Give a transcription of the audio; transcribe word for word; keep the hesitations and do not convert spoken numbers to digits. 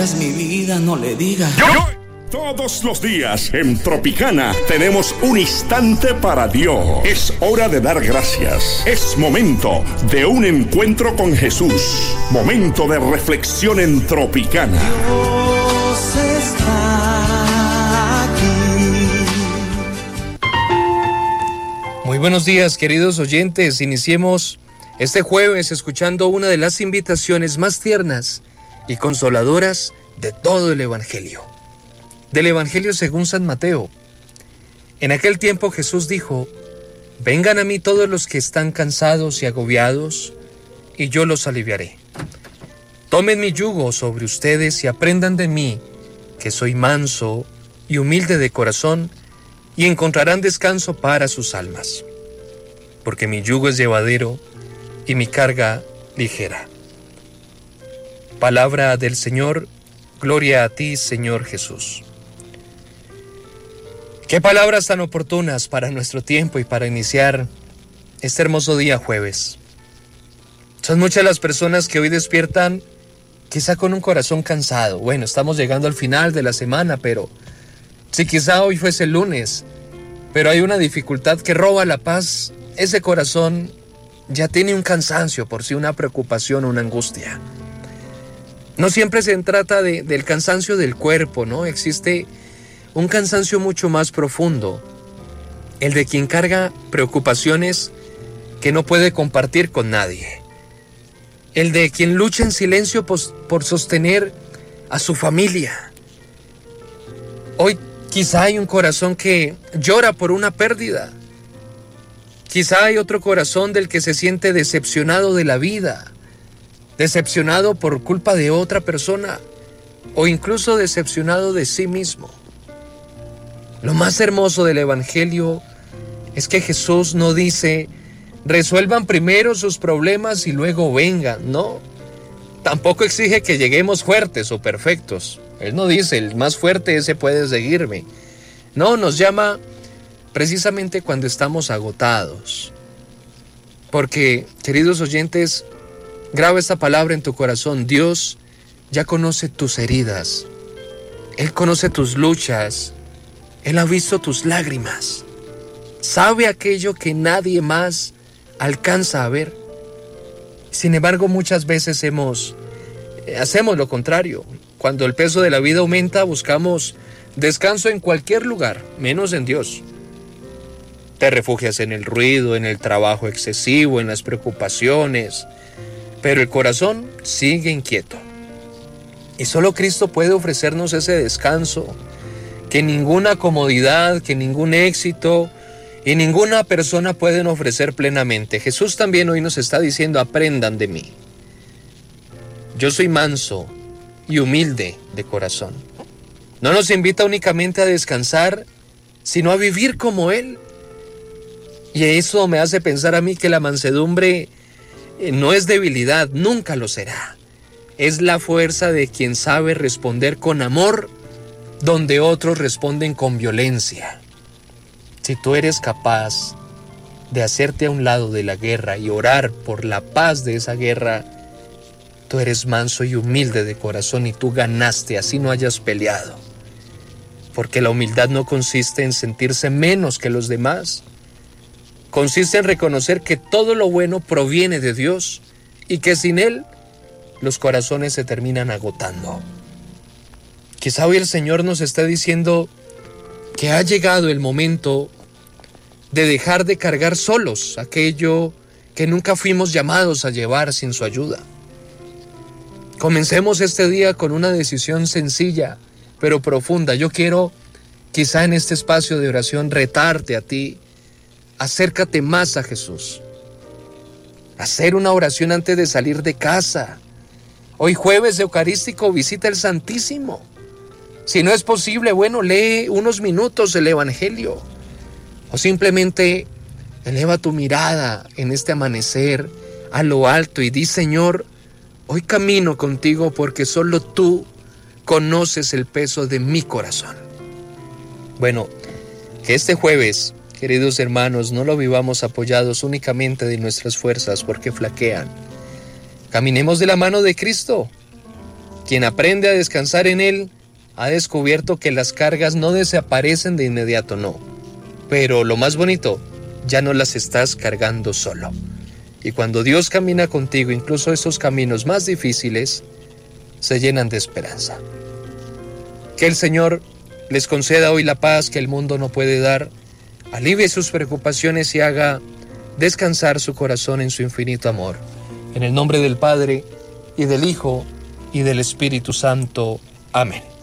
es mi vida, no le diga. Yo, yo. Todos los días en Tropicana tenemos un instante para Dios. Es hora de dar gracias. Es momento de un encuentro con Jesús. Momento de reflexión en Tropicana. Dios está aquí. Muy buenos días, queridos oyentes. Iniciemos este jueves escuchando una de las invitaciones más tiernas y consoladoras de todo el Evangelio. Del Evangelio según San Mateo. En aquel tiempo Jesús dijo: vengan a mí todos los que están cansados y agobiados, y yo los aliviaré. Tomen mi yugo sobre ustedes y aprendan de mí, que soy manso y humilde de corazón, y encontrarán descanso para sus almas. Porque mi yugo es llevadero y mi carga ligera. Palabra del Señor. Gloria a ti, Señor Jesús. Qué palabras tan oportunas para nuestro tiempo y para iniciar este hermoso día jueves. Son muchas las personas que hoy despiertan quizá con un corazón cansado. Bueno, estamos llegando al final de la semana, pero si quizá hoy fuese el lunes, pero hay una dificultad que roba la paz, ese corazón ya tiene un cansancio por sí, una preocupación, una angustia. No siempre se trata de, del cansancio del cuerpo, ¿no? Existe un cansancio mucho más profundo, el de quien carga preocupaciones que no puede compartir con nadie, el de quien lucha en silencio por, por sostener a su familia. Hoy quizá hay un corazón que llora por una pérdida, quizá hay otro corazón del que se siente decepcionado de la vida, decepcionado por culpa de otra persona o incluso decepcionado de sí mismo. Lo más hermoso del Evangelio es que Jesús no dice: resuelvan primero sus problemas y luego vengan, no. Tampoco exige que lleguemos fuertes o perfectos. Él no dice: el más fuerte ese puede seguirme. No, nos llama precisamente cuando estamos agotados. Porque, queridos oyentes, graba esta palabra en tu corazón. Dios ya conoce tus heridas. Él conoce tus luchas. Él ha visto tus lágrimas. Sabe aquello que nadie más alcanza a ver. Sin embargo, muchas veces hemos, eh, hacemos lo contrario. Cuando el peso de la vida aumenta, buscamos descanso en cualquier lugar, menos en Dios. Te refugias en el ruido, en el trabajo excesivo, en las preocupaciones, pero el corazón sigue inquieto. Y solo Cristo puede ofrecernos ese descanso que ninguna comodidad, que ningún éxito y ninguna persona pueden ofrecer plenamente. Jesús también hoy nos está diciendo: aprendan de mí. Yo soy manso y humilde de corazón. No nos invita únicamente a descansar, sino a vivir como Él. Y eso me hace pensar a mí que la mansedumbre no es debilidad, nunca lo será. Es la fuerza de quien sabe responder con amor donde otros responden con violencia. Si tú eres capaz de hacerte a un lado de la guerra y orar por la paz de esa guerra, tú eres manso y humilde de corazón y tú ganaste, así no hayas peleado. Porque la humildad no consiste en sentirse menos que los demás. Consiste en reconocer que todo lo bueno proviene de Dios y que sin Él los corazones se terminan agotando. Quizá hoy el Señor nos está diciendo que ha llegado el momento de dejar de cargar solos aquello que nunca fuimos llamados a llevar sin su ayuda. Comencemos este día con una decisión sencilla, pero profunda. Yo quiero, quizá en este espacio de oración, retarte a ti. Acércate más a Jesús. Hacer una oración antes de salir de casa. Hoy jueves eucarístico, visita el Santísimo. Si no es posible, bueno, lee unos minutos el Evangelio. O simplemente eleva tu mirada en este amanecer a lo alto y di: Señor, hoy camino contigo porque solo tú conoces el peso de mi corazón. Bueno, que este jueves, queridos hermanos, no lo vivamos apoyados únicamente de nuestras fuerzas porque flaquean. Caminemos de la mano de Cristo. Quien aprende a descansar en Él ha descubierto que las cargas no desaparecen de inmediato, no. Pero lo más bonito, ya no las estás cargando solo. Y cuando Dios camina contigo, incluso esos caminos más difíciles se llenan de esperanza. Que el Señor les conceda hoy la paz que el mundo no puede dar, alivie sus preocupaciones y haga descansar su corazón en su infinito amor. En el nombre del Padre, y del Hijo, y del Espíritu Santo. Amén.